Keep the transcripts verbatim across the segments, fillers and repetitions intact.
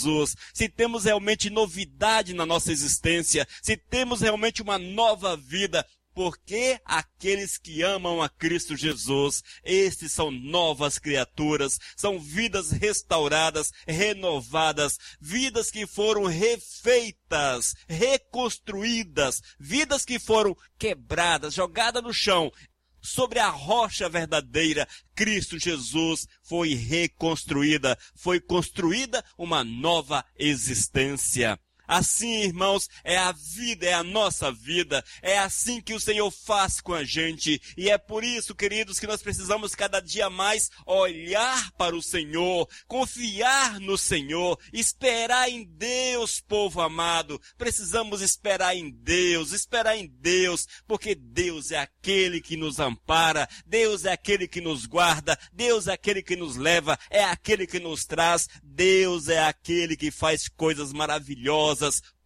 Jesus, se temos realmente novidade na nossa existência, se temos realmente uma nova vida, porque aqueles que amam a Cristo Jesus, estes são novas criaturas, são vidas restauradas, renovadas, vidas que foram refeitas, reconstruídas, vidas que foram quebradas, jogadas no chão. Sobre a rocha verdadeira, Cristo Jesus, foi reconstruída, foi construída uma nova existência. Assim, irmãos, é a vida, é a nossa vida, é assim que o Senhor faz com a gente, e é por isso, queridos, que nós precisamos cada dia mais olhar para o Senhor, confiar no Senhor, esperar em Deus, povo amado. Precisamos esperar em Deus, esperar em Deus, porque Deus é aquele que nos ampara, Deus é aquele que nos guarda, Deus é aquele que nos leva, é aquele que nos traz, Deus é aquele que faz coisas maravilhosas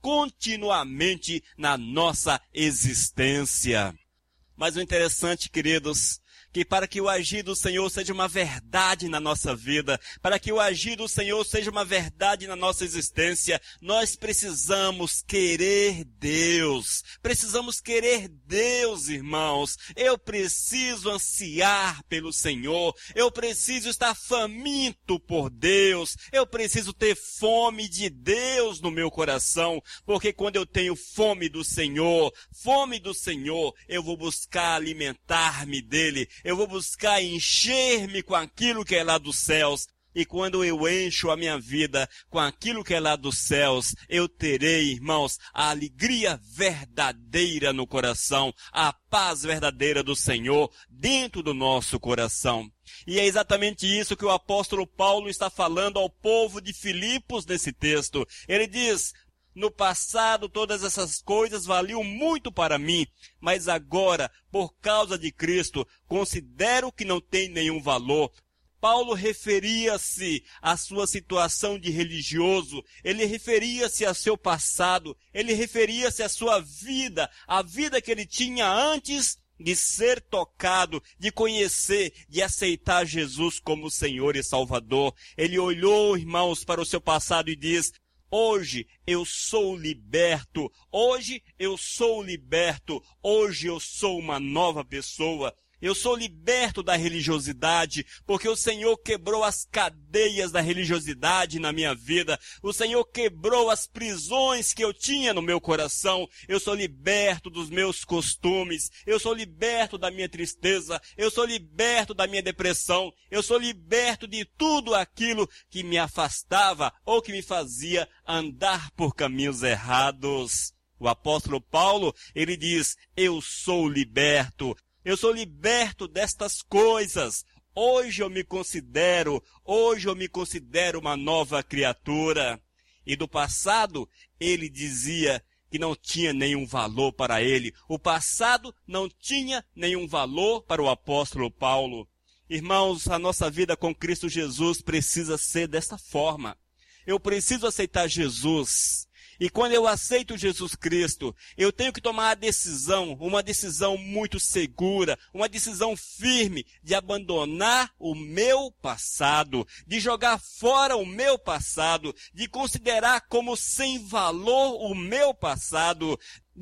continuamente na nossa existência. Mas o interessante, queridos, que para que o agir do Senhor seja uma verdade na nossa vida, para que o agir do Senhor seja uma verdade na nossa existência, nós precisamos querer Deus. Precisamos querer Deus, irmãos. Eu preciso ansiar pelo Senhor. Eu preciso estar faminto por Deus. Eu preciso ter fome de Deus no meu coração, porque quando eu tenho fome do Senhor, fome do Senhor, eu vou buscar alimentar-me dele. Eu vou buscar encher-me com aquilo que é lá dos céus. E quando eu encho a minha vida com aquilo que é lá dos céus, eu terei, irmãos, a alegria verdadeira no coração, a paz verdadeira do Senhor dentro do nosso coração. E é exatamente isso que o apóstolo Paulo está falando ao povo de Filipos nesse texto. Ele diz: no passado todas essas coisas valiam muito para mim, mas agora, por causa de Cristo, considero que não tem nenhum valor. Paulo referia-se à sua situação de religioso, ele referia-se ao seu passado, ele referia-se à sua vida, a vida que ele tinha antes de ser tocado, de conhecer, de aceitar Jesus como Senhor e Salvador. Ele olhou, irmãos, para o seu passado e diz: hoje eu sou liberto, hoje eu sou liberto, hoje eu sou uma nova pessoa. Eu sou liberto da religiosidade, porque o Senhor quebrou as cadeias da religiosidade na minha vida. O Senhor quebrou as prisões que eu tinha no meu coração. Eu sou liberto dos meus costumes. Eu sou liberto da minha tristeza. Eu sou liberto da minha depressão. Eu sou liberto de tudo aquilo que me afastava ou que me fazia andar por caminhos errados. O apóstolo Paulo, ele diz: eu sou liberto. Eu sou liberto destas coisas. Hoje eu me considero, hoje eu me considero uma nova criatura. E do passado, ele dizia que não tinha nenhum valor para ele. O passado não tinha nenhum valor para o apóstolo Paulo. Irmãos, a nossa vida com Cristo Jesus precisa ser desta forma. Eu preciso aceitar Jesus. E quando eu aceito Jesus Cristo, eu tenho que tomar a decisão, uma decisão muito segura, uma decisão firme de abandonar o meu passado, de jogar fora o meu passado, de considerar como sem valor o meu passado,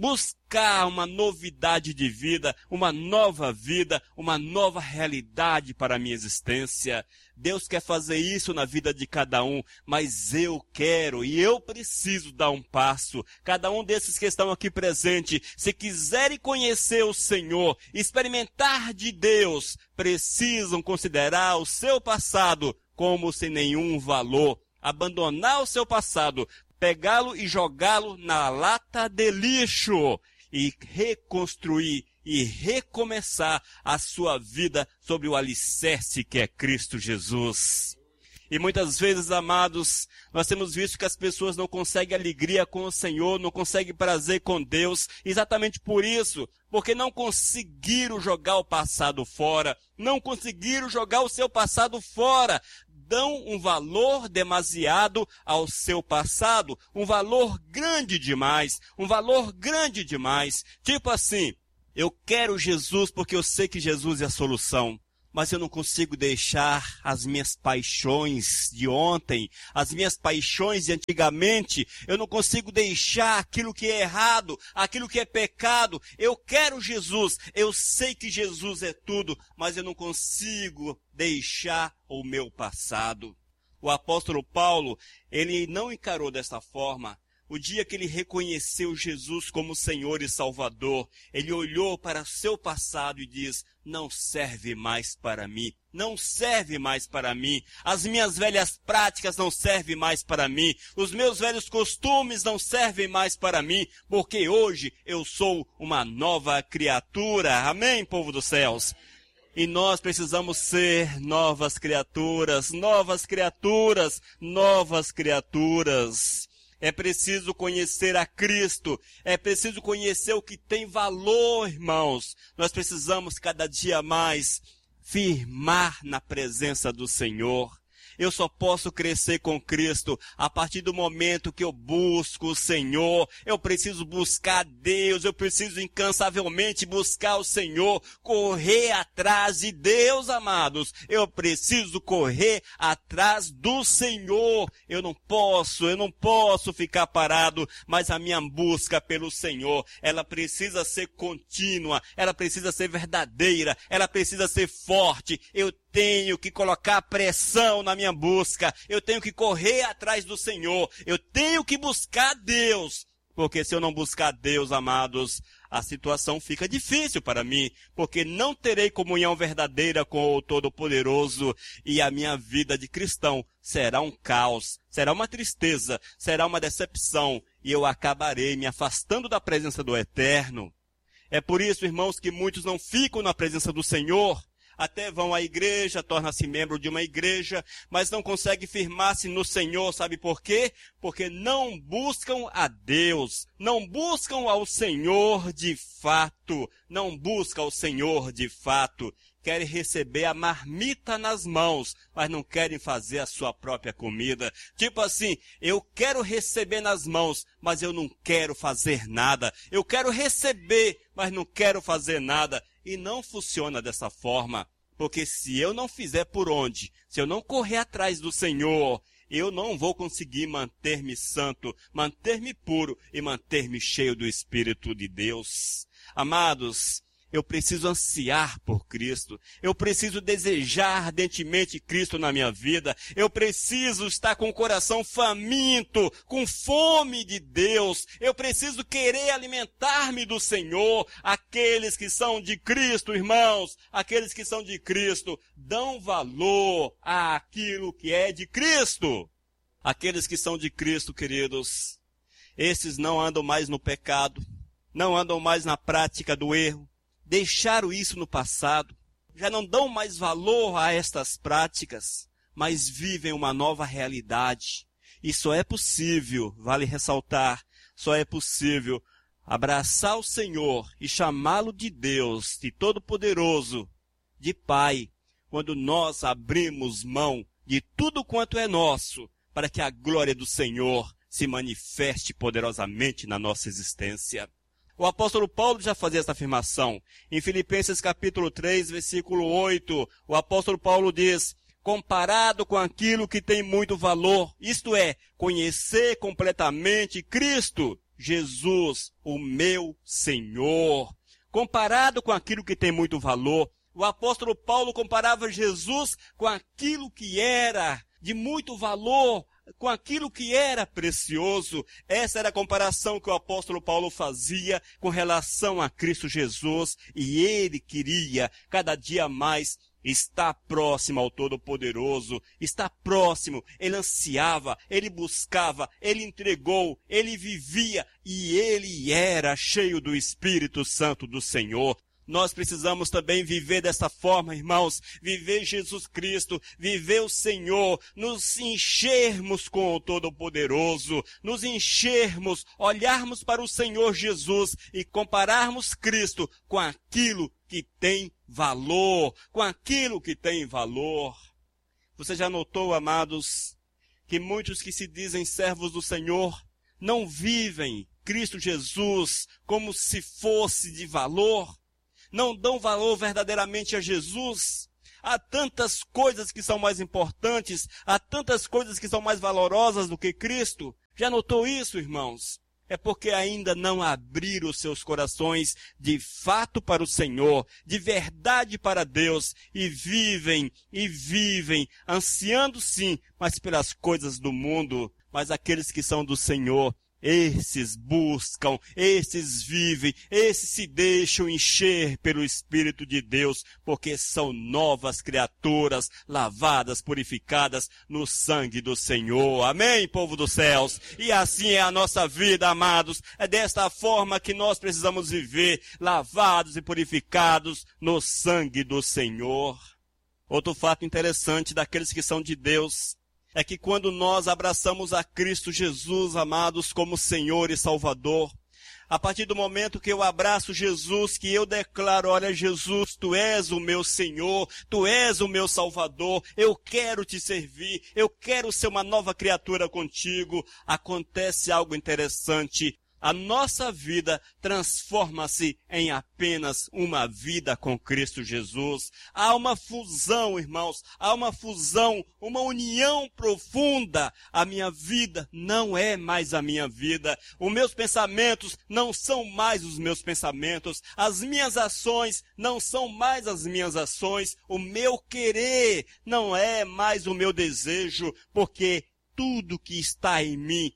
buscar uma novidade de vida, uma nova vida, uma nova realidade para a minha existência. Deus quer fazer isso na vida de cada um, mas eu quero e eu preciso dar um passo. Cada um desses que estão aqui presentes, se quiserem conhecer o Senhor, experimentar de Deus, precisam considerar o seu passado como sem nenhum valor, abandonar o seu passado, pegá-lo e jogá-lo na lata de lixo e reconstruir e recomeçar a sua vida sobre o alicerce que é Cristo Jesus. E muitas vezes, amados, nós temos visto que as pessoas não conseguem alegria com o Senhor, não conseguem prazer com Deus, exatamente por isso, porque não conseguiram jogar o passado fora, não conseguiram jogar o seu passado fora. Dão um valor demasiado ao seu passado, um valor grande demais, um valor grande demais. Tipo assim, eu quero Jesus porque eu sei que Jesus é a solução. mas eu não consigo deixar as minhas paixões de ontem, as minhas paixões de antigamente. Eu não consigo deixar aquilo que é errado, aquilo que é pecado. Eu quero Jesus, eu sei que Jesus é tudo, mas eu não consigo deixar o meu passado. O apóstolo Paulo, ele não encarou dessa forma. O dia que ele reconheceu Jesus como Senhor e Salvador, ele olhou para seu passado e diz: não serve mais para mim, não serve mais para mim, as minhas velhas práticas não servem mais para mim, os meus velhos costumes não servem mais para mim, porque hoje eu sou uma nova criatura. Amém, povo dos céus? E nós precisamos ser novas criaturas, novas criaturas, novas criaturas. É preciso conhecer a Cristo, é preciso conhecer o que tem valor, irmãos. Nós precisamos cada dia mais firmar na presença do Senhor. Eu só posso crescer com Cristo a partir do momento que eu busco o Senhor. Eu preciso buscar Deus, eu preciso incansavelmente buscar o Senhor, correr atrás de Deus, amados. Eu preciso correr atrás do Senhor. Eu não posso, eu não posso ficar parado, mas a minha busca pelo Senhor, ela precisa ser contínua, ela precisa ser verdadeira, ela precisa ser forte. Eu tenho que colocar pressão na minha busca, eu tenho que correr atrás do Senhor, eu tenho que buscar Deus, porque se eu não buscar Deus, amados, a situação fica difícil para mim, porque não terei comunhão verdadeira com o Todo-Poderoso e a minha vida de cristão será um caos, será uma tristeza, será uma decepção e eu acabarei me afastando da presença do Eterno. É por isso, irmãos, que muitos não ficam na presença do Senhor. Até vão à igreja, torna-se membro de uma igreja, mas não consegue firmar-se no Senhor, sabe por quê? Porque não buscam a Deus, não buscam ao Senhor de fato, não buscam ao Senhor de fato. Querem receber a marmita nas mãos, mas não querem fazer a sua própria comida. Tipo assim, eu quero receber nas mãos, mas eu não quero fazer nada. Eu quero receber, mas não quero fazer nada. E não funciona dessa forma, porque se eu não fizer por onde, se eu não correr atrás do Senhor, eu não vou conseguir manter-me santo, manter-me puro e manter-me cheio do Espírito de Deus. Amados, eu preciso ansiar por Cristo, eu preciso desejar ardentemente Cristo na minha vida, eu preciso estar com o coração faminto, com fome de Deus, eu preciso querer alimentar-me do Senhor. Aqueles que são de Cristo, irmãos, aqueles que são de Cristo, dão valor àquilo que é de Cristo. Aqueles que são de Cristo, queridos, esses não andam mais no pecado, não andam mais na prática do erro, deixaram isso no passado, já não dão mais valor a estas práticas, mas vivem uma nova realidade. E só é possível, vale ressaltar, só é possível abraçar o Senhor e chamá-lo de Deus, de Todo-Poderoso, de Pai, quando nós abrimos mão de tudo quanto é nosso, para que a glória do Senhor se manifeste poderosamente na nossa existência. O apóstolo Paulo já fazia essa afirmação. Em Filipenses capítulo três, versículo oito, o apóstolo Paulo diz: comparado com aquilo que tem muito valor, isto é, conhecer completamente Cristo, Jesus, o meu Senhor. Comparado com aquilo que tem muito valor, o apóstolo Paulo comparava Jesus com aquilo que era de muito valor, com aquilo que era precioso. Essa era a comparação que o apóstolo Paulo fazia com relação a Cristo Jesus, e ele queria cada dia mais estar próximo ao Todo-Poderoso, estar próximo. Ele ansiava, ele buscava, ele entregou, ele vivia, e ele era cheio do Espírito Santo do Senhor. Nós precisamos também viver dessa forma, irmãos, viver Jesus Cristo, viver o Senhor, nos enchermos com o Todo-Poderoso, nos enchermos, olharmos para o Senhor Jesus e compararmos Cristo com aquilo que tem valor, com aquilo que tem valor. Você já notou, amados, que muitos que se dizem servos do Senhor não vivem Cristo Jesus como se fosse de valor? Não dão valor verdadeiramente a Jesus? Há tantas coisas que são mais importantes, há tantas coisas que são mais valorosas do que Cristo. Já notou isso, irmãos? É porque ainda não abriram os seus corações de fato para o Senhor, de verdade para Deus, e vivem, e vivem, ansiando sim, mas pelas coisas do mundo. Mas aqueles que são do Senhor, esses buscam, esses vivem, esses se deixam encher pelo Espírito de Deus, porque são novas criaturas, lavadas, purificadas no sangue do Senhor. Amém, povo dos céus? E assim é a nossa vida, amados. É desta forma que nós precisamos viver, lavados e purificados no sangue do Senhor. Outro fato interessante daqueles que são de Deus é que quando nós abraçamos a Cristo Jesus, amados, como Senhor e Salvador, a partir do momento que eu abraço Jesus, que eu declaro, olha Jesus, Tu és o meu Senhor, Tu és o meu Salvador, eu quero Te servir, eu quero ser uma nova criatura contigo, acontece algo interessante. A nossa vida transforma-se em apenas uma vida com Cristo Jesus. Há uma fusão, irmãos, há uma fusão, uma união profunda. A minha vida não é mais a minha vida. Os meus pensamentos não são mais os meus pensamentos. As minhas ações não são mais as minhas ações. O meu querer não é mais o meu desejo, porque tudo que está em mim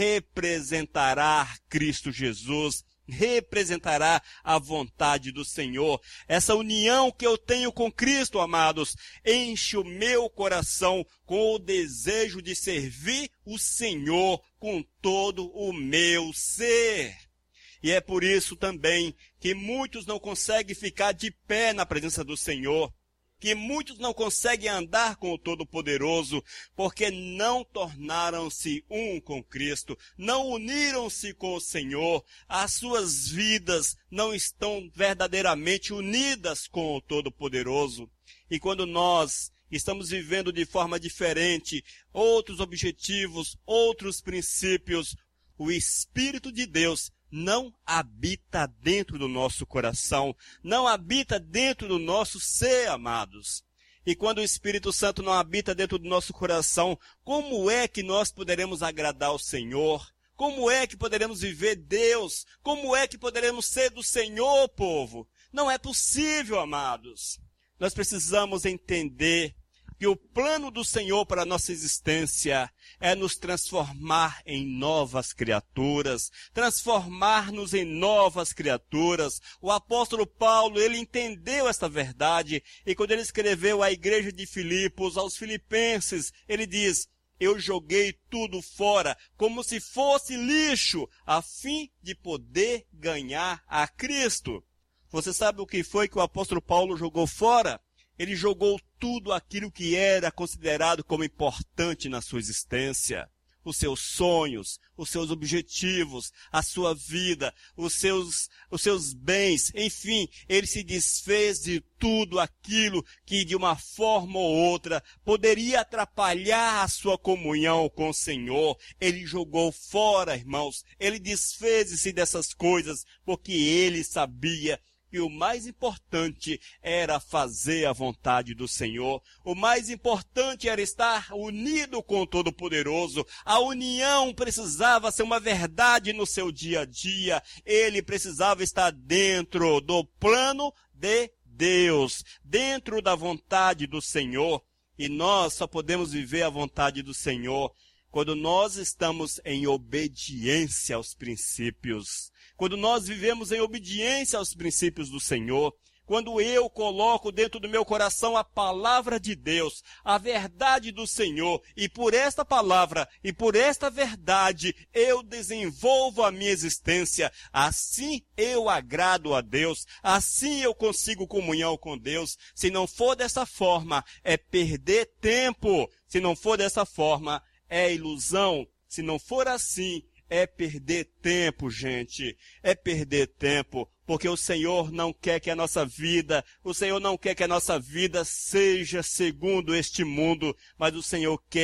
representará Cristo Jesus, representará a vontade do Senhor. Essa união que eu tenho com Cristo, amados, enche o meu coração com o desejo de servir o Senhor com todo o meu ser. E é por isso também que muitos não conseguem ficar de pé na presença do Senhor, que muitos não conseguem andar com o Todo-Poderoso, porque não tornaram-se um com Cristo, não uniram-se com o Senhor, as suas vidas não estão verdadeiramente unidas com o Todo-Poderoso. E quando nós estamos vivendo de forma diferente, outros objetivos, outros princípios, o Espírito de Deus não habita dentro do nosso coração, não habita dentro do nosso ser, amados. E quando o Espírito Santo não habita dentro do nosso coração, como é que nós poderemos agradar ao Senhor? Como é que poderemos viver Deus? Como é que poderemos ser do Senhor, povo? Não é possível, amados. Nós precisamos entender que o plano do Senhor para a nossa existência é nos transformar em novas criaturas, transformar-nos em novas criaturas. O apóstolo Paulo, ele entendeu esta verdade, e quando ele escreveu à igreja de Filipos, aos filipenses, ele diz: eu joguei tudo fora, como se fosse lixo, a fim de poder ganhar a Cristo. Você sabe o que foi que o apóstolo Paulo jogou fora? Ele jogou tudo aquilo que era considerado como importante na sua existência. Os seus sonhos, os seus objetivos, a sua vida, os seus, os seus bens, enfim, ele se desfez de tudo aquilo que de uma forma ou outra poderia atrapalhar a sua comunhão com o Senhor. Ele jogou fora, irmãos, ele desfez-se dessas coisas, porque ele sabia que o mais importante era fazer a vontade do Senhor. O mais importante era estar unido com o Todo-Poderoso. A união precisava ser uma verdade no seu dia a dia. Ele precisava estar dentro do plano de Deus, dentro da vontade do Senhor. E nós só podemos viver a vontade do Senhor quando nós estamos em obediência aos princípios. Quando nós vivemos em obediência aos princípios do Senhor, quando eu coloco dentro do meu coração a palavra de Deus, a verdade do Senhor, e por esta palavra e por esta verdade eu desenvolvo a minha existência, assim eu agrado a Deus, assim eu consigo comunhão com Deus. Se não for dessa forma, é perder tempo. Se não for dessa forma, é ilusão. Se não for assim, é perder tempo, gente. É perder tempo, porque o Senhor não quer que a nossa vida, o Senhor não quer que a nossa vida seja segundo este mundo, mas o Senhor quer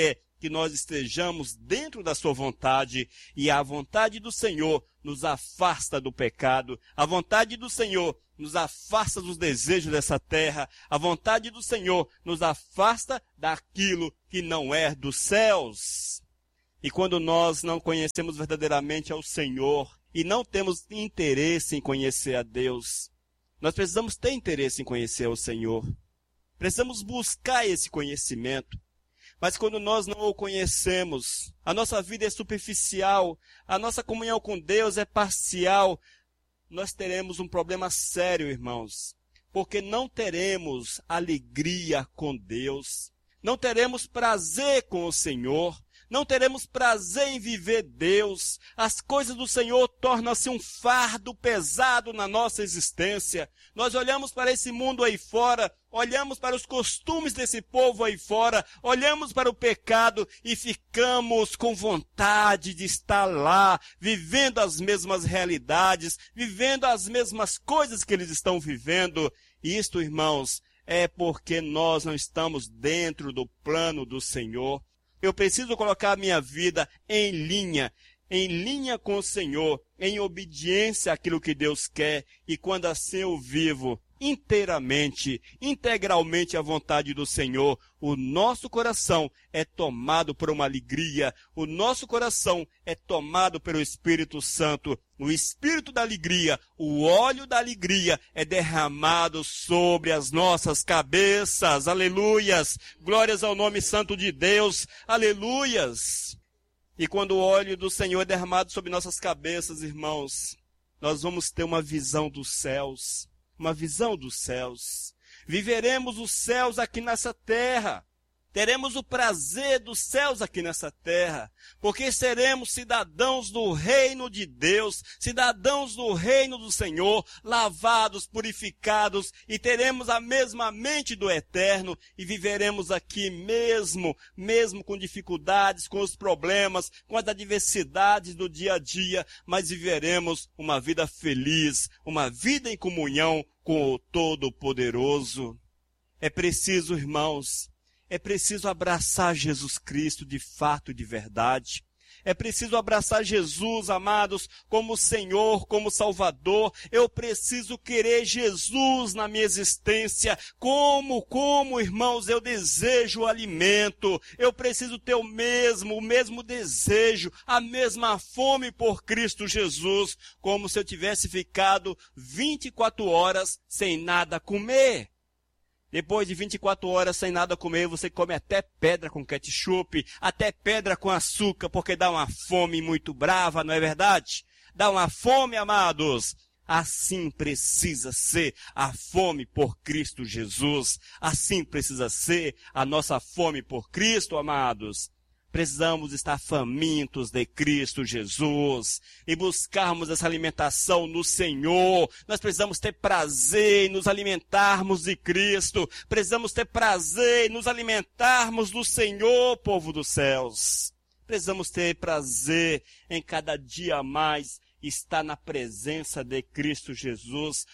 que nós estejamos dentro da sua vontade, e a vontade do Senhor nos afasta do pecado, a vontade do Senhor nos afasta dos desejos dessa terra, a vontade do Senhor nos afasta daquilo que não é dos céus. E quando nós não conhecemos verdadeiramente ao Senhor e não temos interesse em conhecer a Deus, nós precisamos ter interesse em conhecer o Senhor. Precisamos buscar esse conhecimento. Mas quando nós não o conhecemos, a nossa vida é superficial, a nossa comunhão com Deus é parcial, nós teremos um problema sério, irmãos. Porque não teremos alegria com Deus, não teremos prazer com o Senhor, não teremos prazer em viver Deus. As coisas do Senhor tornam-se um fardo pesado na nossa existência. Nós olhamos para esse mundo aí fora, olhamos para os costumes desse povo aí fora, olhamos para o pecado e ficamos com vontade de estar lá, vivendo as mesmas realidades, vivendo as mesmas coisas que eles estão vivendo. E isto, irmãos, é porque nós não estamos dentro do plano do Senhor. Eu preciso colocar a minha vida em linha, em linha com o Senhor, em obediência àquilo que Deus quer. E quando assim eu vivo inteiramente, integralmente à vontade do Senhor, o nosso coração é tomado por uma alegria, o nosso coração é tomado pelo Espírito Santo. O Espírito da alegria, o óleo da alegria é derramado sobre as nossas cabeças. Aleluias! Glórias ao nome santo de Deus. Aleluias! E quando o óleo do Senhor é derramado sobre nossas cabeças, irmãos, nós vamos ter uma visão dos céus. Uma visão dos céus. Viveremos os céus aqui nessa terra. Teremos o prazer dos céus aqui nessa terra, porque seremos cidadãos do reino de Deus, cidadãos do reino do Senhor, lavados, purificados, e teremos a mesma mente do Eterno, e viveremos aqui mesmo, mesmo com dificuldades, com os problemas, com as adversidades do dia a dia, mas viveremos uma vida feliz, uma vida em comunhão com o Todo-Poderoso. É preciso, irmãos, É preciso abraçar Jesus Cristo de fato e de verdade. É preciso abraçar Jesus, amados, como Senhor, como Salvador. Eu preciso querer Jesus na minha existência. Como, como, irmãos, eu desejo o alimento. Eu preciso ter o mesmo, o mesmo desejo, a mesma fome por Cristo Jesus, como se eu tivesse ficado vinte e quatro horas sem nada comer. Depois de vinte e quatro horas sem nada comer, você come até pedra com ketchup, até pedra com açúcar, porque dá uma fome muito brava, não é verdade? Dá uma fome, amados. Assim precisa ser a fome por Cristo Jesus. Assim precisa ser a nossa fome por Cristo, amados. Precisamos estar famintos de Cristo Jesus e buscarmos essa alimentação no Senhor. Nós precisamos ter prazer em nos alimentarmos de Cristo. Precisamos ter prazer em nos alimentarmos do Senhor, povo dos céus. Precisamos ter prazer em cada dia mais estar na presença de Cristo Jesus,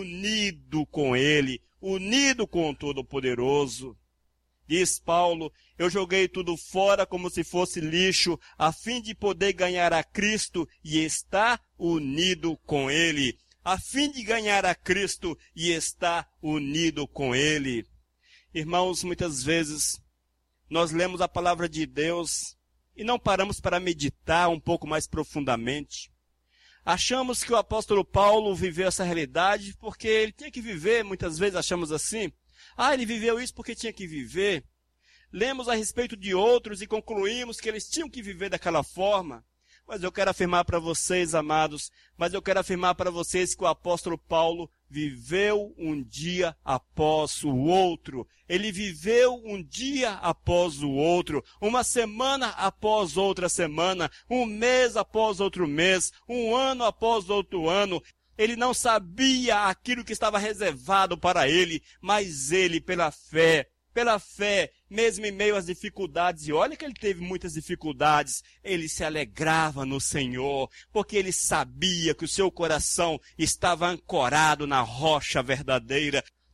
unido com Ele, unido com o Todo-Poderoso. Diz Paulo, eu joguei tudo fora como se fosse lixo, a fim de poder ganhar a Cristo e estar unido com Ele. A fim de ganhar a Cristo e estar unido com Ele. Irmãos, muitas vezes nós lemos a palavra de Deus e não paramos para meditar um pouco mais profundamente. Achamos que o apóstolo Paulo viveu essa realidade porque ele tinha que viver, muitas vezes achamos assim. Ah, ele viveu isso porque tinha que viver. Lemos a respeito de outros e concluímos que eles tinham que viver daquela forma. Mas eu quero afirmar para vocês, amados, mas eu quero afirmar para vocês que o apóstolo Paulo viveu um dia após o outro. Ele viveu um dia após o outro, uma semana após outra semana, um mês após outro mês, um ano após outro ano. Ele não sabia aquilo que estava reservado para ele, mas ele, pela fé, pela fé, mesmo em meio às dificuldades, e olha que ele teve muitas dificuldades, ele se alegrava no Senhor, porque ele sabia que o seu coração estava ancorado na rocha verdadeira.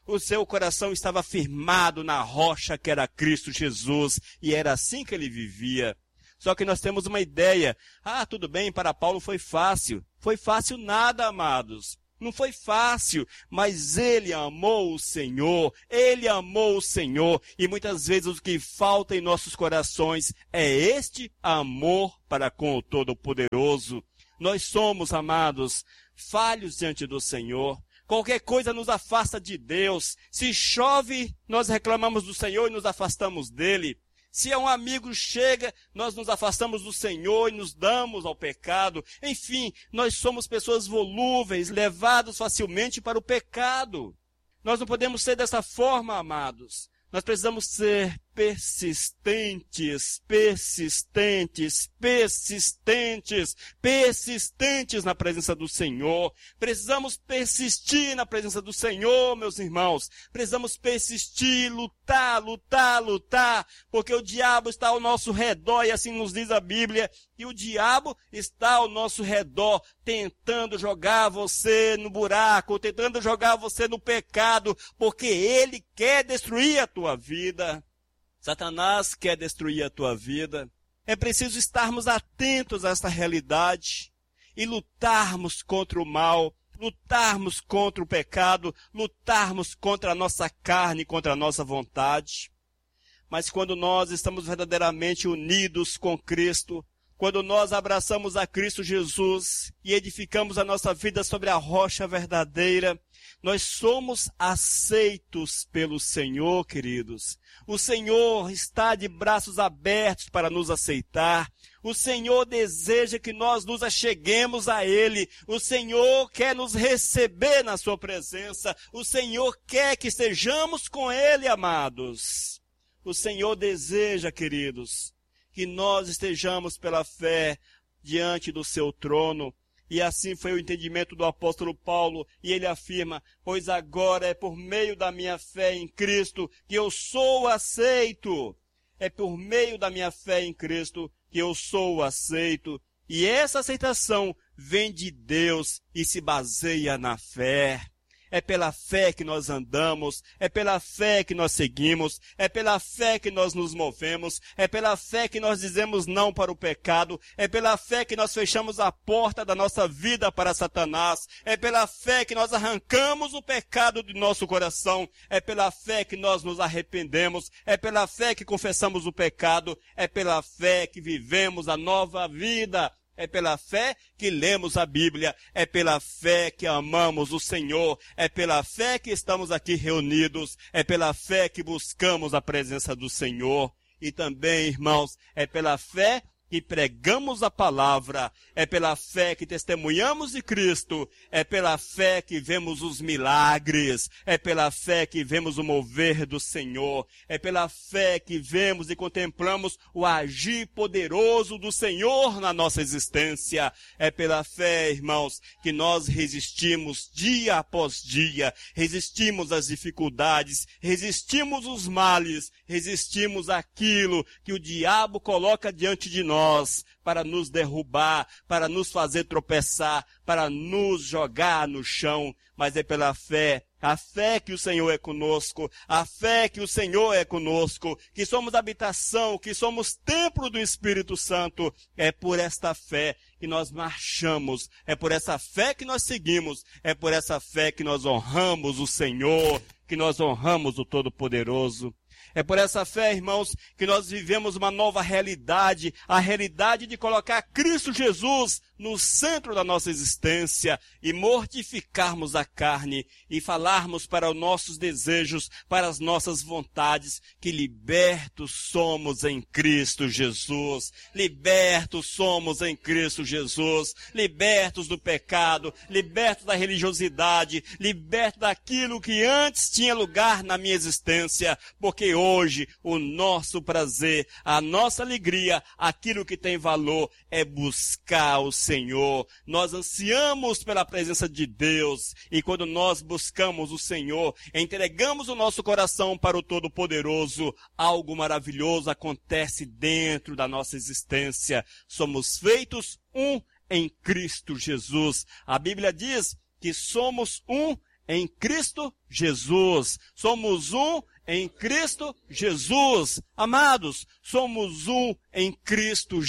O seu coração estava firmado na rocha que era Cristo Jesus, e era assim que ele vivia. Só que nós temos uma ideia. Ah, tudo bem, para Paulo foi fácil. Foi fácil nada, amados. Não foi fácil, mas ele amou o Senhor, ele amou o Senhor, e muitas vezes o que falta em nossos corações é este amor para com o Todo-Poderoso. Nós somos, amados, falhos diante do Senhor. Qualquer coisa nos afasta de Deus. Se chove, nós reclamamos do Senhor e nos afastamos dele. Se um amigo chega, nós nos afastamos do Senhor e nos damos ao pecado. Enfim, nós somos pessoas volúveis, levados facilmente para o pecado. Nós não podemos ser dessa forma, amados. Nós precisamos ser persistentes, persistentes, persistentes, persistentes na presença do Senhor. Precisamos persistir na presença do Senhor, meus irmãos. Precisamos persistir, lutar, lutar, lutar, porque o diabo está ao nosso redor, e assim nos diz a Bíblia, e o diabo está ao nosso redor, tentando jogar você no buraco, tentando jogar você no pecado, porque ele quer destruir a tua vida. Satanás quer destruir a tua vida. É preciso estarmos atentos a esta realidade e lutarmos contra o mal, lutarmos contra o pecado, lutarmos contra a nossa carne, contra a nossa vontade. Mas quando nós estamos verdadeiramente unidos com Cristo, quando nós abraçamos a Cristo Jesus e edificamos a nossa vida sobre a rocha verdadeira, nós somos aceitos pelo Senhor, queridos. O Senhor está de braços abertos para nos aceitar. O Senhor deseja que nós nos acheguemos a Ele. O Senhor quer nos receber na sua presença. O Senhor quer que estejamos com Ele, amados. O Senhor deseja, queridos, que nós estejamos pela fé diante do seu trono. E assim foi o entendimento do apóstolo Paulo, e ele afirma: pois agora é por meio da minha fé em Cristo que eu sou aceito. É por meio da minha fé em Cristo que eu sou aceito. E essa aceitação vem de Deus e se baseia na fé. É pela fé que nós andamos, é pela fé que nós seguimos, é pela fé que nós nos movemos, é pela fé que nós dizemos não para o pecado, é pela fé que nós fechamos a porta da nossa vida para Satanás, é pela fé que nós arrancamos o pecado do nosso coração, é pela fé que nós nos arrependemos, é pela fé que confessamos o pecado, é pela fé que vivemos a nova vida. É pela fé que lemos a Bíblia, é pela fé que amamos o Senhor, é pela fé que estamos aqui reunidos, é pela fé que buscamos a presença do Senhor. E também, irmãos, é pela fé que pregamos a palavra, é pela fé que testemunhamos de Cristo, é pela fé que vemos os milagres, é pela fé que vemos o mover do Senhor, é pela fé que vemos e contemplamos o agir poderoso do Senhor na nossa existência, é pela fé, irmãos, que nós resistimos dia após dia, resistimos às dificuldades, resistimos os males, resistimos aquilo que o diabo coloca diante de nós, Nós, para nos derrubar, para nos fazer tropeçar, para nos jogar no chão, mas é pela fé, a fé que o Senhor é conosco, a fé que o Senhor é conosco, que somos habitação, que somos templo do Espírito Santo, é por esta fé que nós marchamos, é por essa fé que nós seguimos, é por essa fé que nós honramos o Senhor, que nós honramos o Todo-Poderoso. É por essa fé, irmãos, que nós vivemos uma nova realidade, a realidade de colocar Cristo Jesus no centro da nossa existência e mortificarmos a carne e falarmos para os nossos desejos, para as nossas vontades, que libertos somos em Cristo Jesus, libertos somos em Cristo Jesus, libertos do pecado, libertos da religiosidade, libertos daquilo que antes tinha lugar na minha existência, porque hoje o nosso prazer, a nossa alegria, aquilo que tem valor é buscar o Senhor. Nós ansiamos pela presença de Deus e quando nós buscamos o Senhor, entregamos o nosso coração para o Todo-Poderoso, algo maravilhoso acontece dentro da nossa existência. Somos feitos um em Cristo Jesus. A Bíblia diz que somos um em Cristo Jesus. Somos um em Cristo Jesus. Amados, somos um em Cristo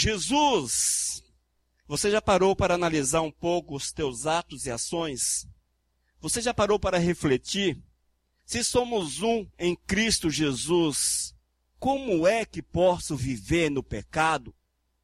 Jesus. Você já parou para analisar um pouco os teus atos e ações? Você já parou para refletir? Se somos um em Cristo Jesus, como é que posso viver no pecado?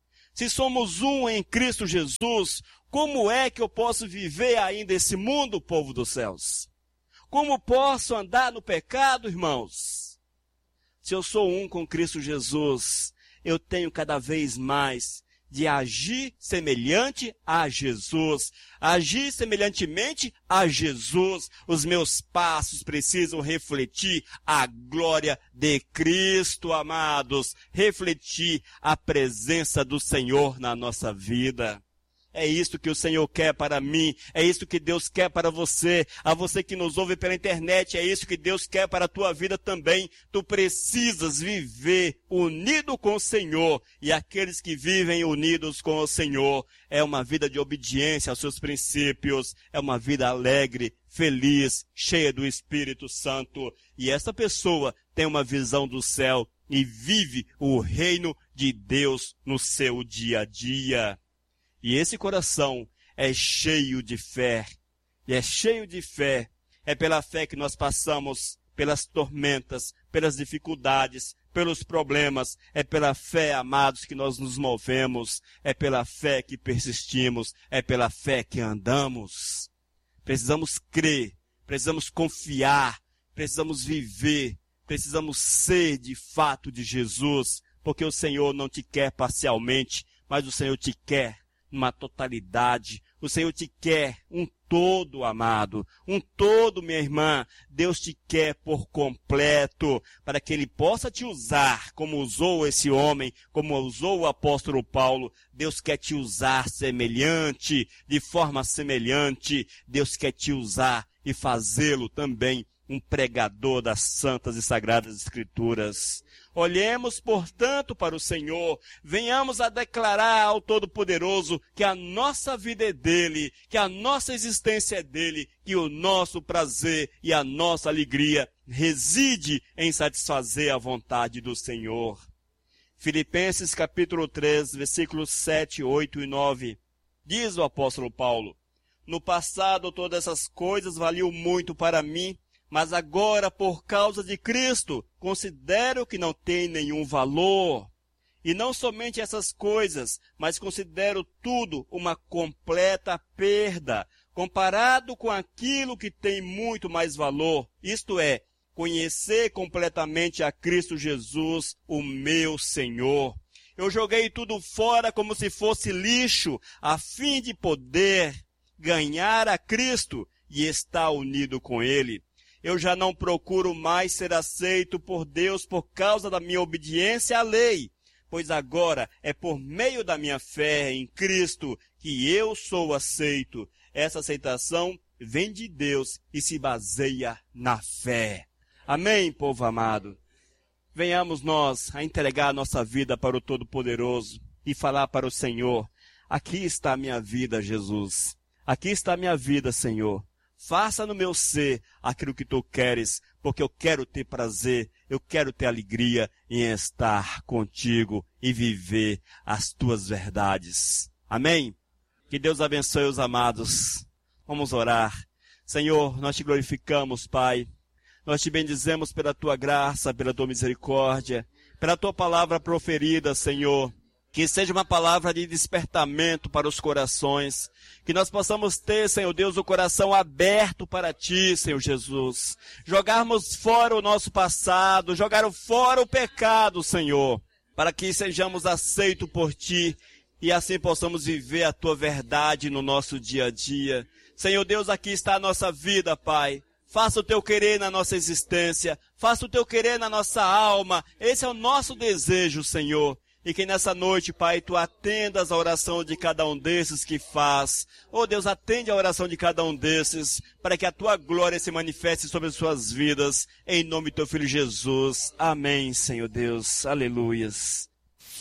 Se somos um em Cristo Jesus, como é que eu posso viver ainda esse mundo, povo dos céus? Como posso andar no pecado, irmãos? Se eu sou um com Cristo Jesus, eu tenho cada vez mais de agir semelhante a Jesus. Agir semelhantemente a Jesus. Os meus passos precisam refletir a glória de Cristo, amados. Refletir a presença do Senhor na nossa vida. É isso que o Senhor quer para mim, é isso que Deus quer para você, a você que nos ouve pela internet, é isso que Deus quer para a tua vida também. Tu precisas viver unido com o Senhor, e aqueles que vivem unidos com o Senhor, é uma vida de obediência aos seus princípios, é uma vida alegre, feliz, cheia do Espírito Santo, e essa pessoa tem uma visão do céu e vive o reino de Deus no seu dia a dia. E esse coração é cheio de fé, e é cheio de fé, é pela fé que nós passamos pelas tormentas, pelas dificuldades, pelos problemas, é pela fé, amados, que nós nos movemos, é pela fé que persistimos, é pela fé que andamos. Precisamos crer, precisamos confiar, precisamos viver, precisamos ser de fato de Jesus, porque o Senhor não te quer parcialmente, mas o Senhor te quer uma totalidade. O Senhor te quer um todo, amado, um todo, minha irmã. Deus te quer por completo, para que Ele possa te usar, como usou esse homem, como usou o apóstolo Paulo. Deus quer te usar semelhante, de forma semelhante. Deus quer te usar e fazê-lo também um pregador das santas e sagradas Escrituras. Olhemos, portanto, para o Senhor, venhamos a declarar ao Todo-Poderoso que a nossa vida é dele, que a nossa existência é dele, que o nosso prazer e a nossa alegria reside em satisfazer a vontade do Senhor. Filipenses capítulo três, versículos sete, oito e nove. Diz o apóstolo Paulo: no passado todas essas coisas valiam muito para mim, mas agora, por causa de Cristo, considero que não tem nenhum valor. E não somente essas coisas, mas considero tudo uma completa perda, comparado com aquilo que tem muito mais valor, isto é, conhecer completamente a Cristo Jesus, o meu Senhor. Eu joguei tudo fora como se fosse lixo, a fim de poder ganhar a Cristo e estar unido com Ele. Eu já não procuro mais ser aceito por Deus por causa da minha obediência à lei, pois agora é por meio da minha fé em Cristo que eu sou aceito. Essa aceitação vem de Deus e se baseia na fé. Amém, povo amado? Venhamos nós a entregar a nossa vida para o Todo-Poderoso e falar para o Senhor: aqui está a minha vida, Jesus. Aqui está a minha vida, Senhor. Faça no meu ser aquilo que tu queres, porque eu quero ter prazer, eu quero ter alegria em estar contigo e viver as tuas verdades. Amém? Que Deus abençoe os amados. Vamos orar. Senhor, nós te glorificamos, Pai. Nós te bendizemos pela tua graça, pela tua misericórdia, pela tua palavra proferida, Senhor. Que seja uma palavra de despertamento para os corações. Que nós possamos ter, Senhor Deus, o coração aberto para Ti, Senhor Jesus. Jogarmos fora o nosso passado, jogar fora o pecado, Senhor. Para que sejamos aceitos por Ti e assim possamos viver a Tua verdade no nosso dia a dia. Senhor Deus, aqui está a nossa vida, Pai. Faça o Teu querer na nossa existência. Faça o Teu querer na nossa alma. Esse é o nosso desejo, Senhor. E que nessa noite, Pai, Tu atendas a oração de cada um desses que faz. Oh Deus, atende a oração de cada um desses, para que a Tua glória se manifeste sobre as suas vidas. Em nome do Teu Filho Jesus. Amém, Senhor Deus. Aleluias.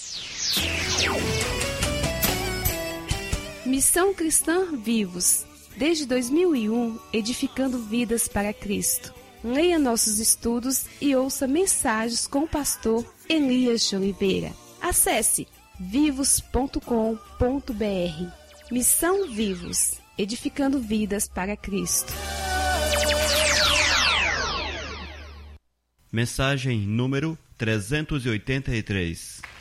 Missão Cristã Vivos. desde dois mil e um, edificando vidas para Cristo. Leia nossos estudos e ouça mensagens com o pastor Elias de Oliveira. Acesse vivos ponto com ponto br. Missão Vivos, edificando vidas para Cristo. Mensagem número trezentos e oitenta e três.